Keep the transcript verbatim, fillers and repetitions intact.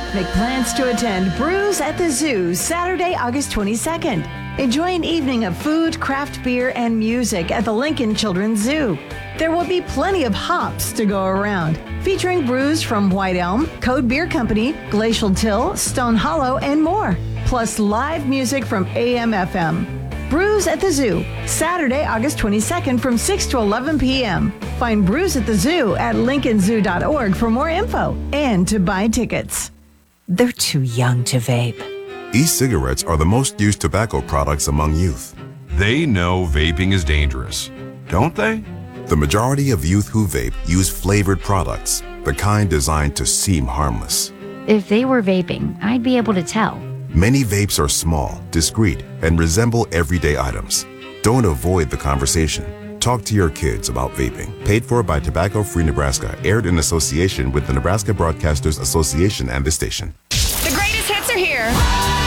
Make plans to attend Brews at the Zoo Saturday, August twenty-second. Enjoy an evening of food, craft beer, and music at the Lincoln Children's Zoo. There will be plenty of hops to go around, featuring brews from White Elm, Code Beer Company, Glacial Till, Stone Hollow, and more. Plus live music from A M F M. Brews at the Zoo, Saturday, August twenty-second from six to eleven p.m. Find Brews at the Zoo at lincoln zoo dot org for more info and to buy tickets. They're too young to vape. E-cigarettes are the most used tobacco products among youth. They know vaping is dangerous, don't they? The majority of youth who vape use flavored products, the kind designed to seem harmless. If they were vaping, I'd be able to tell. Many vapes are small, discreet, and resemble everyday items. Don't avoid the conversation. Talk to your kids about vaping. Paid for by Tobacco Free Nebraska. Aired in association with the Nebraska Broadcasters Association and the station. The greatest hits are here.